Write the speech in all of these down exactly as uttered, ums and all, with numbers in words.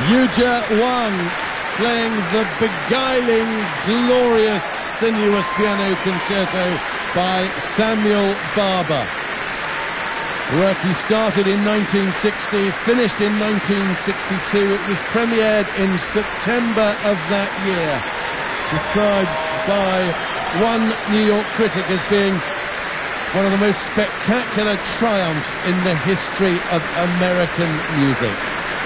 Yuja Wang playing the beguiling, glorious, sinuous piano concerto by Samuel Barber. Work he started in nineteen sixty, finished in nineteen sixty-two. It was premiered in September of that year. Described by one New York critic as being one of the most spectacular triumphs in the history of American music.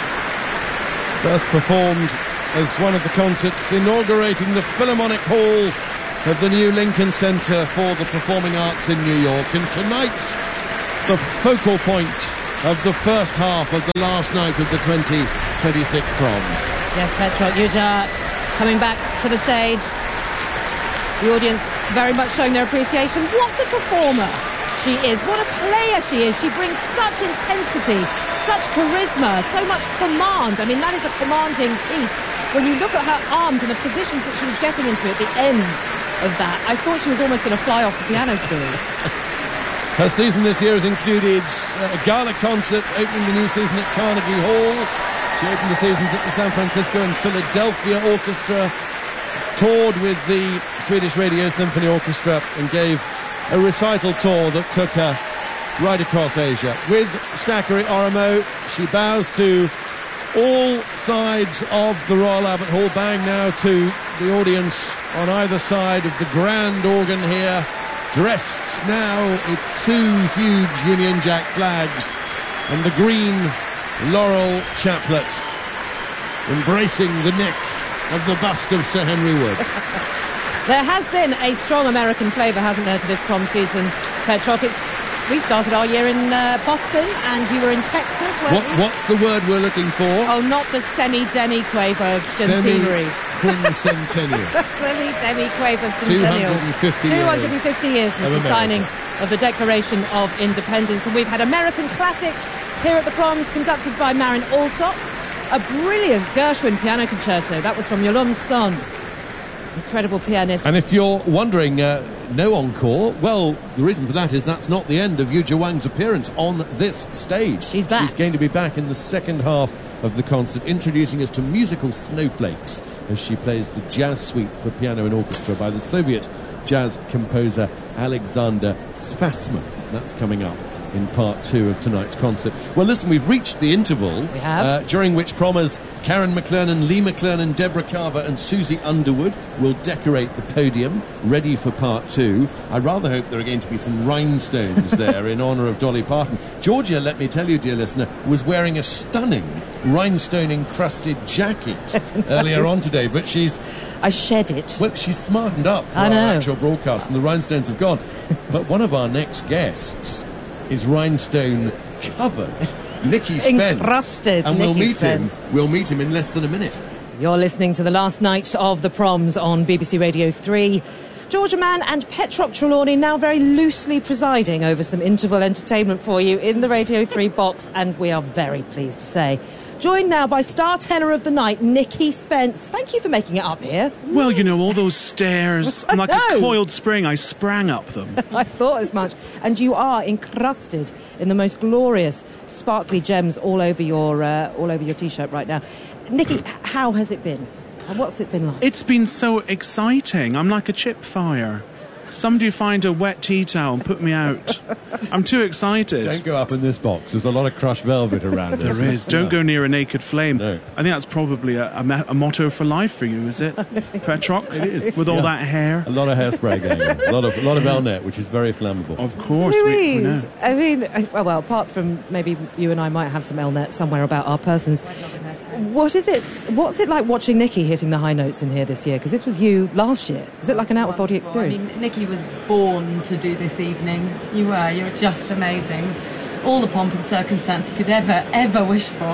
First performed as one of the concerts inaugurating the Philharmonic Hall of the new Lincoln Center for the Performing Arts in New York. And tonight, the focal point of the first half of the last night of the twenty twenty-six proms. Yes, Petrok, Yuja coming back to the stage. The audience very much showing their appreciation. What a performer she is. What a player she is. She brings such intensity, such charisma, so much command. I mean, that is a commanding piece. When you look at her arms and the positions that she was getting into at the end of that, I thought she was almost going to fly off the piano stool. Her season this year has included a gala concert opening the new season at Carnegie Hall. She opened the seasons at the San Francisco and Philadelphia Orchestra, toured with the Swedish Radio Symphony Orchestra, and gave a recital tour that took her right across Asia. With Sakari Oramo, she bows to all sides of the Royal Albert Hall, bowing now to the audience on either side of the grand organ here, dressed now in two huge Union Jack flags and the green laurel chaplets, embracing the neck of the bust of Sir Henry Wood. There has been a strong American flavour, hasn't there, to this prom season, Petrok? It's We started our year in uh, Boston, and you were in Texas, weren't what, you? What's the word we're looking for? Oh, not the semi-demi-quaver centenary. Semi-quincentennial. Semi-demi-quaver centennial. two hundred fifty years. two hundred fifty years since the signing of the Declaration of Independence. And we've had American classics here at the proms, conducted by Marin Alsop. A brilliant Gershwin piano concerto. That was from Yolande Son. Incredible pianist. And if you're wondering, uh, no encore, well, the reason for that is that's not the end of Yuja Wang's appearance on this stage. She's back. She's going to be back in the second half of the concert, introducing us to musical snowflakes as she plays the jazz suite for piano and orchestra by the Soviet jazz composer Alexander Svasman. That's coming up in part two of tonight's concert. Well, listen, we've reached the interval. We have. Uh, during which promers Karen McClernand, Lee McClernand, Deborah Carver and Susie Underwood will decorate the podium, ready for part two. I rather hope there are going to be some rhinestones there in honour of Dolly Parton. Georgia, let me tell you, dear listener, was wearing a stunning rhinestone-encrusted jacket earlier on today, but she's... I shed it. Well, she's smartened up for I our know. actual broadcast, and the rhinestones have gone. But one of our next guests is rhinestone covered. Nicky Spence. Encrusted And we'll Nicky meet Spence. him. We'll meet him in less than a minute. You're listening to the last night of the proms on B B C Radio three. Georgia Mann and Petrok Trelawney now very loosely presiding over some interval entertainment for you in the Radio three box, and we are very pleased to say, joined now by star tenor of the night, Nicky Spence. Thank you for making it up here. Well, you know, all those stairs. I'm like No. a coiled spring. I sprang up them. I thought as much. And you are encrusted in the most glorious, sparkly gems all over your uh, all over your T-shirt right now. Nicky, h- how has it been? And what's it been like? It's been so exciting. I'm like a chip fire. Somebody find a wet tea towel and put me out. I'm too excited. Don't go up in this box. There's a lot of crushed velvet around it. There is. Don't go near a naked flame. No. I think that's probably a, a, me- a motto for life for you, is it, Petrok? It is. With all Yeah. that hair. A lot of hairspray going on. A lot of, a lot of Elnet, which is very flammable. Of course. we- we Louise, know. I mean, uh, well, well, apart from maybe you and I might have some Elnet somewhere about our persons, what is it? What's it like watching Nicky hitting the high notes in here this year? Because this was you last year. Is it like an out-of-body experience? I mean, Nicky was born to do this evening. You were. You're just amazing. All the pomp and circumstance you could ever, ever wish for.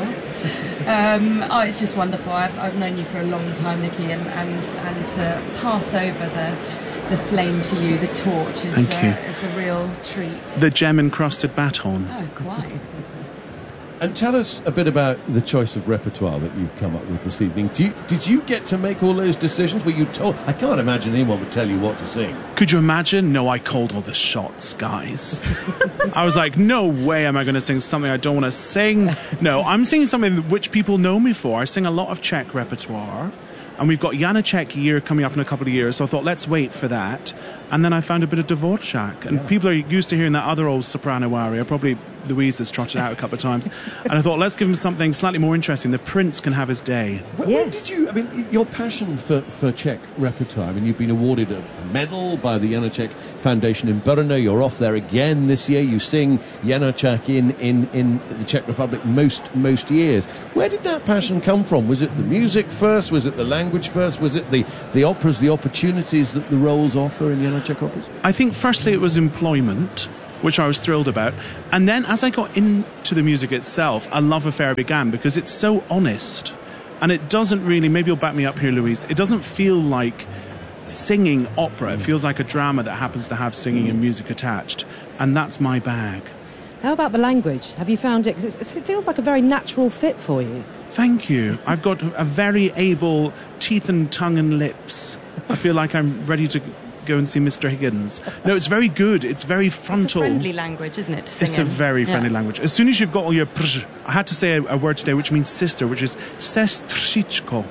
Um, oh, it's just wonderful. I've, I've known you for a long time, Nicky, and, and, and to pass over the the flame to you, the torch, is, Thank you. uh, is a real treat. The gem-encrusted baton. Oh, quite. And tell us a bit about the choice of repertoire that you've come up with this evening. Do you, did you get to make all those decisions? Were you told? I can't imagine anyone would tell you what to sing. Could you imagine? No, I called all the shots, guys. I was like, no way am I going to sing something I don't want to sing. No, I'm singing something which people know me for. I sing a lot of Czech repertoire. And we've got Janacek year coming up in a couple of years, so I thought, let's wait for that. And then I found a bit of Dvorak. And yeah. people are used to hearing that other old soprano aria. Probably Louise has trotted out a couple of times. And I thought, let's give him something slightly more interesting. The Prince can have his day. When, yes. when did you, I mean, your passion for, for Czech repertoire, I mean, you've been awarded a medal by the Janacek Foundation in Brno. You're off there again this year. You sing Janacek in, in, in the Czech Republic most, most years. Where did that passion come from? Was it the music first? Was it the language first? Was it the, the operas, the opportunities that the roles offer in Janacek operas? I think firstly it was employment, which I was thrilled about. And then as I got into the music itself, a love affair began because it's so honest. And it doesn't really, maybe you'll back me up here, Louise, it doesn't feel like singing opera. It feels like a drama that happens to have singing and music attached. And that's my bag. How about the language? Have you found it? 'Cause it feels like a very natural fit for you. Thank you. I've got a very able teeth and tongue and lips. I feel like I'm ready to go and see Mister Higgins. No, it's very good. It's very frontal. It's a friendly language, isn't it? To sing it's a in. very friendly yeah. language. As soon as you've got all your prr, I had to say a, a word today which means sister, which is sestrzyčko.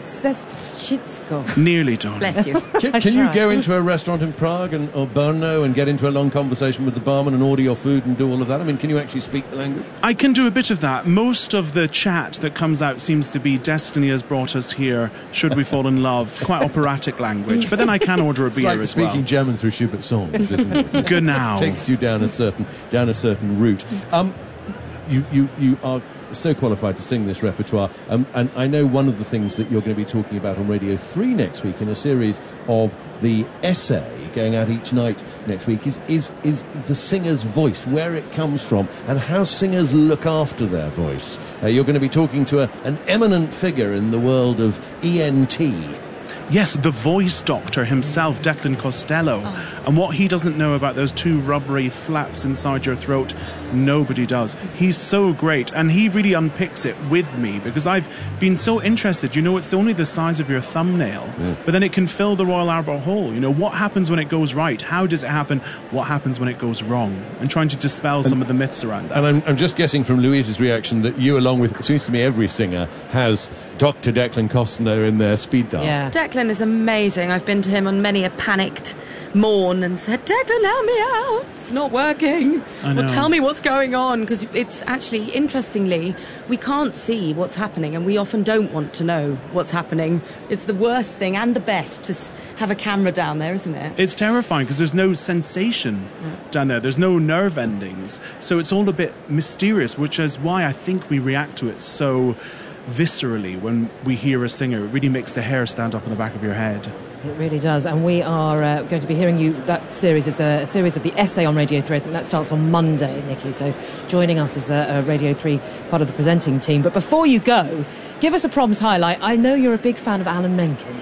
Sestrzyčko. Nearly done. Bless you. Can, can you go into a restaurant in Prague and, or Brno and get into a long conversation with the barman and order your food and do all of that? I mean, can you actually speak the language? I can do a bit of that. Most of the chat that comes out seems to be destiny has brought us here, should we fall in love? Quite operatic language. But then I can order a it's beer like as well. speaking German through Schubert songs, isn't it? Genau. Takes you down a certain down a certain route. Um, you, you, you are so qualified to sing this repertoire, um, and I know one of the things that you're going to be talking about on Radio three next week in a series of the essay going out each night next week is is is the singer's voice, where it comes from and how singers look after their voice. Uh, you're going to be talking to a, an eminent figure in the world of E N T. Yes, the voice doctor himself, Declan Costello. Oh. And what he doesn't know about those two rubbery flaps inside your throat, nobody does. He's so great, and he really unpicks it with me, because I've been so interested. You know, it's only the size of your thumbnail, yeah. but then it can fill the Royal Albert Hall. You know, what happens when it goes right? How does it happen? What happens when it goes wrong? And trying to dispel and, some of the myths around that. And I'm, I'm just guessing from Louise's reaction that you, along with, it seems to me every singer, has Doctor Declan Costello in their speed dial. Yeah. Declan is amazing. I've been to him on many a panicked morn and said, Declan, help me out. It's not working. I know. Or tell me what's going on. Because it's actually, interestingly, we can't see what's happening, and we often don't want to know what's happening. It's the worst thing and the best to have a camera down there, isn't it? It's terrifying because there's no sensation yeah. down there. There's no nerve endings. So it's all a bit mysterious, which is why I think we react to it so viscerally when we hear a singer. It really makes the hair stand up on the back of your head. It really does, and we are uh, going to be hearing you. That series is a, a series of the essay on Radio three. I think that starts on Monday, Nikki, so joining us as a, a Radio three part of the presenting team. But before you go, give us a Proms highlight. I know you're a big fan of Alan Menken.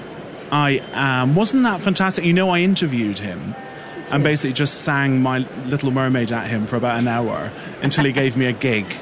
I am. Wasn't that fantastic? You know, I interviewed him and basically just sang My Little Mermaid at him for about an hour until he gave me a gig.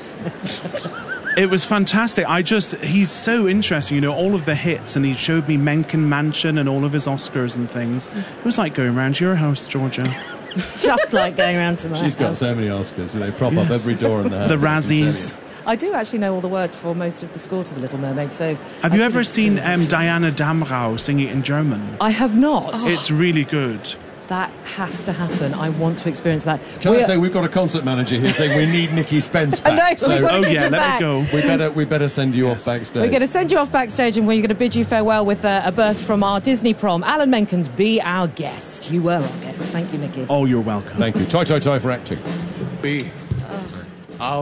It was fantastic. I just, he's so interesting, you know, all of the hits, and he showed me Menken Mansion and all of his Oscars and things. It was like going around your house, Georgia. Just like going around to my She's house. got so many Oscars, so they prop yes. up every door in the house. The Razzies. I do actually know all the words for most of the score to The Little Mermaid, so... Have I you ever seen um, Diana Damrau sing it in German? I have not. Oh. It's really good. That has to happen. I want to experience that. Can We're... I say we've got a concert manager here saying we need Nikki Spence back. I know, so, oh yeah, let back. it go. We better we better send you yes. off backstage. We're going to send you off backstage, and we're going to bid you farewell with uh, a burst from our Disney prom. Alan Menken's Be Our Guest. You were our guest. Thank you, Nikki. Oh, you're welcome. Thank you. Toi toi toi for acting. Be our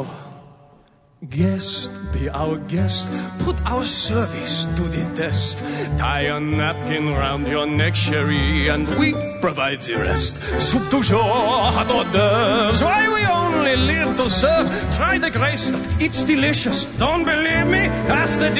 guest, be our guest, put our service to the test. Tie a napkin round your neck, Sherry, and we provide the rest. Soup du jour, hot hors d'oeuvres, why we only live to serve. Try the gray stuff, it's delicious. Don't believe me? Ask the